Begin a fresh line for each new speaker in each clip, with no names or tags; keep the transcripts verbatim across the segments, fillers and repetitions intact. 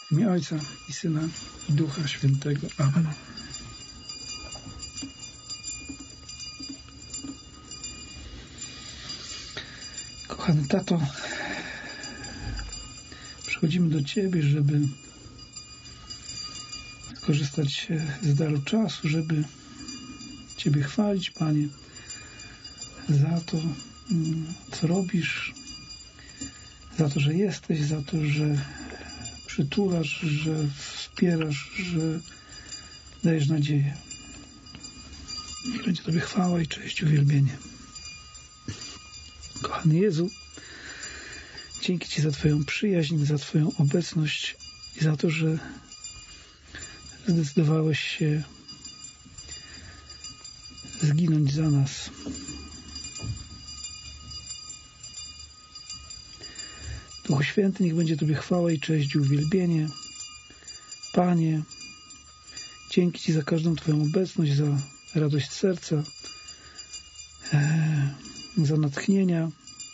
W imię Ojca i Syna i Ducha Świętego. Amen. Kochany Tato, przychodzimy do Ciebie, żeby skorzystać z daru czasu, żeby Ciebie chwalić, Panie, za to, co robisz, za to, że jesteś, za to, że przytulasz, że wspierasz, że dajesz nadzieję. Niech będzie Tobie chwała i cześć, uwielbienie. Kochany Jezu, dzięki Ci za Twoją przyjaźń, za Twoją obecność i za to, że zdecydowałeś się zginąć za nas. Duchu Święty, niech będzie Tobie chwała i cześć i uwielbienie. Panie, dzięki Ci za każdą Twoją obecność, za radość serca, za natchnienia.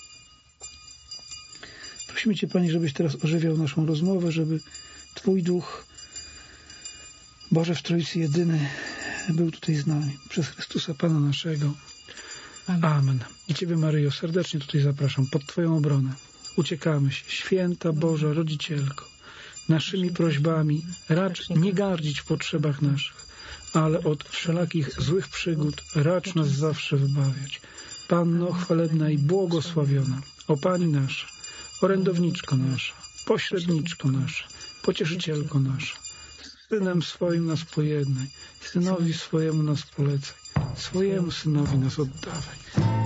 Prosimy Cię, Panie, żebyś teraz ożywiał naszą rozmowę, żeby Twój Duch, Boże w Trójcy Jedyny, był tutaj z nami. Przez Chrystusa Pana naszego. Amen. Amen. I Ciebie, Maryjo, serdecznie tutaj zapraszam pod Twoją obronę. Uciekamy się. Święta Boża Rodzicielko, naszymi prośbami racz nie gardzić w potrzebach naszych, ale od wszelakich złych przygód racz nas zawsze wybawiać. Panno chwalebna i błogosławiona, o Pani nasza, orędowniczko nasza, pośredniczko nasza, pocieszycielko nasza, Synem swoim nas pojednaj, Synowi swojemu nas polecaj, swojemu Synowi nas oddawaj.